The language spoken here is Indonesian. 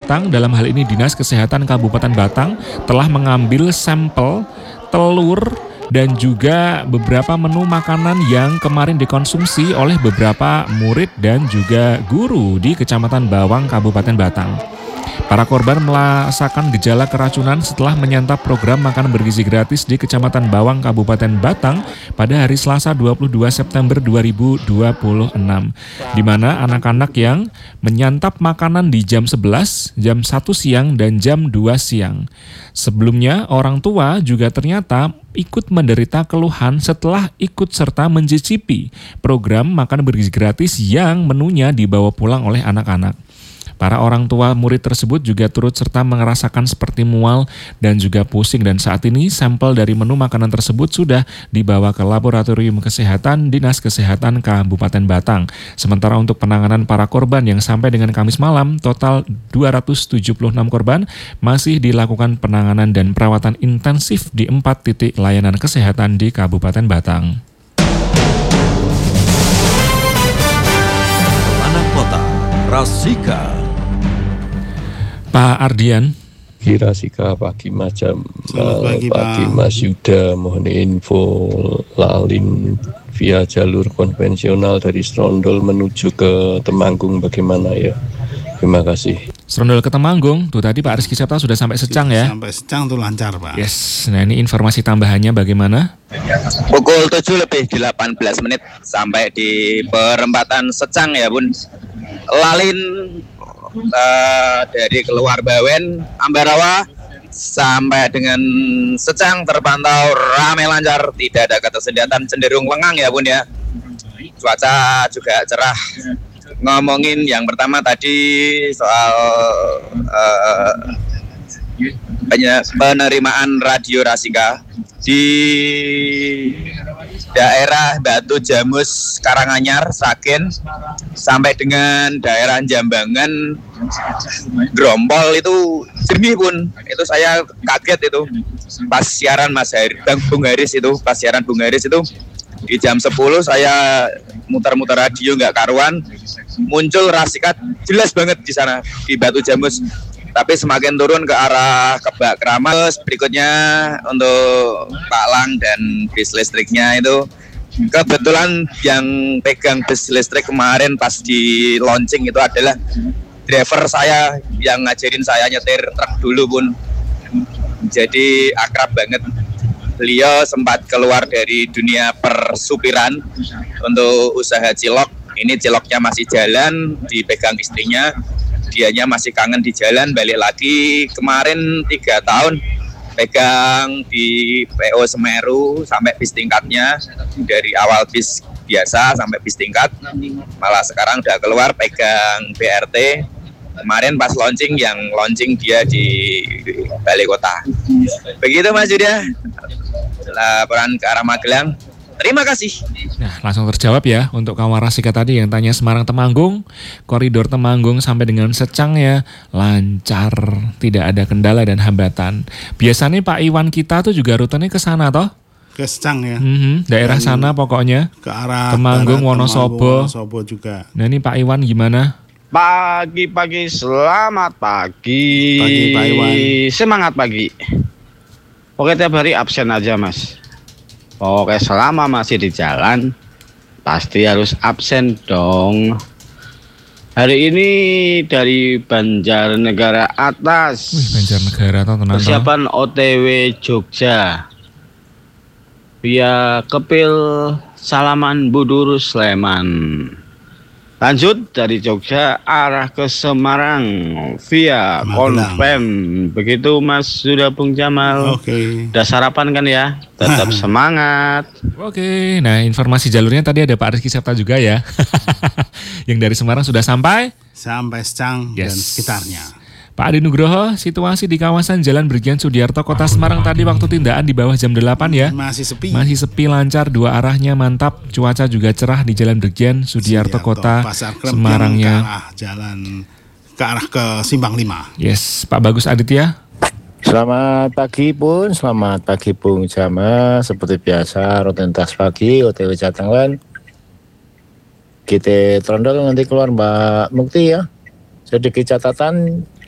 Batang, dalam hal ini Dinas Kesehatan Kabupaten Batang, telah mengambil sampel telur dan juga beberapa menu makanan yang kemarin dikonsumsi oleh beberapa murid dan juga guru di Kecamatan Bawang, Kabupaten Batang. Para korban merasakan gejala keracunan setelah menyantap program makan bergizi gratis di Kecamatan Bawang, Kabupaten Batang pada hari Selasa 22 September 2026, di mana anak-anak yang menyantap makanan di jam 11, jam 1 siang, dan jam 2 siang. Sebelumnya, orang tua juga ternyata ikut menderita keluhan setelah ikut serta mencicipi program makan bergizi gratis yang menunya dibawa pulang oleh anak-anak. Para orang tua murid tersebut juga turut serta merasakan seperti mual dan juga pusing, dan saat ini sampel dari menu makanan tersebut sudah dibawa ke Laboratorium Kesehatan Dinas Kesehatan Kabupaten Batang. Sementara untuk penanganan para korban yang sampai dengan Kamis malam, total 276 korban masih dilakukan penanganan dan perawatan intensif di 4 titik layanan kesehatan di Kabupaten Batang. Anak Kota, Rasika. Pak Ardian. Rasika pagi macam pagi Mas Yuda, mohon info lalin via jalur konvensional dari Strondol menuju ke Temanggung bagaimana ya? Terima kasih. Strondol ke Temanggung, tuh tadi Pak Rizky Septa sudah sampai Secang ya? Sampai Secang tuh lancar Pak. Yes, nah ini informasi tambahannya bagaimana? Pukul 7:18 sampai di perempatan Secang ya Bun. Lalin dari keluar Bawen, Ambarawa sampai dengan Secang terpantau ramai lancar, tidak ada ketersediaan, cenderung lengang ya Bun ya. Cuaca juga cerah. Ngomongin yang pertama tadi soal penerimaan radio Rasika di daerah Batu Jamus, Karanganyar, Sragen sampai dengan daerah Jambangan, Grompol itu jernih Pun. Itu saya kaget itu pas siaran Bung Haris itu, pas siaran Bung Haris itu di jam 10 saya muter-muter radio nggak karuan, muncul Rasika jelas banget di sana di Batu Jamus. Tapi semakin turun ke arah Kebak Kramas, berikutnya untuk Pak Lang dan bis listriknya itu kebetulan yang pegang bis listrik kemarin pas di launching itu adalah driver saya yang ngajarin saya nyetir truk dulu Pun. Jadi akrab banget. Beliau sempat keluar dari dunia persupiran untuk usaha cilok. Ini ciloknya masih jalan, dipegang istrinya. Dianya masih kangen di jalan, balik lagi kemarin 3 tahun pegang di PO Semeru sampai bis tingkatnya, dari awal bis biasa sampai bis tingkat, malah sekarang udah keluar pegang BRT. Kemarin pas launching dia di Balai Kota. Begitu Mas Yuda, laporan ke arah Magelang. Terima kasih. Nah, langsung terjawab ya untuk kawan Rasika tadi yang tanya Semarang Temanggung, koridor Temanggung sampai dengan Secang ya lancar, tidak ada kendala dan hambatan. Biasanya Pak Iwan kita tuh juga rutenya ke sana toh? Ke Secang ya. Daerah dan sana pokoknya. Ke arah Temanggung, Wonosobo. Wonosobo juga. Nah ini Pak Iwan gimana? Pagi, selamat pagi. Pagi Pak Iwan. Semangat pagi. Oke, tiap hari absen aja Mas. Oke, selama masih di jalan pasti harus absen dong. Hari ini dari Banjarnegara Atas. Banjarnegara atau tenang. Persiapan OTW Jogja via Kepil Salaman Budur Sleman. Lanjut dari Jogja arah ke Semarang via Konfem. Begitu Mas sudah Bung Jamal. Oke. Udah sarapan kan ya? Tetap semangat. Oke, nah informasi jalurnya tadi ada Pak Rizky Septa juga ya. Yang dari Semarang sudah sampai Secang dan sekitarnya. Pak Adi Nugroho, situasi di kawasan Jalan Brigjen Sudiarto, Kota Semarang tadi waktu tindakan di bawah jam 8 ya. Masih sepi. Masih sepi, lancar, dua arahnya mantap. Cuaca juga cerah di Jalan Brigjen Sudiarto, Kota Semarangnya. Ke arah jalan ke arah ke Simpang 5. Yes, Pak Bagus Aditya. Selamat pagi Pun, selamat pagi Bung Jamal. Seperti biasa rutinitas pagi OTW Jatenglan. Kita Trondol nanti keluar Mbak Mukti ya. Sedikit catatan